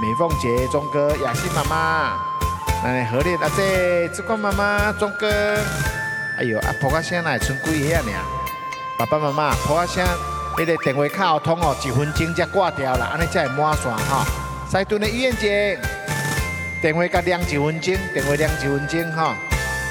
美凤姐、钟哥、雅欣妈妈，来何烈阿姐、志光妈妈、钟哥，哎呦，啊，破个声来剩几个啊尔？爸爸妈妈，破个声，你个电话卡有通哦，1分钟才挂掉啦，安尼才会满线哈。西屯的于燕姐，电话甲亮1分钟，电话亮1分钟哈。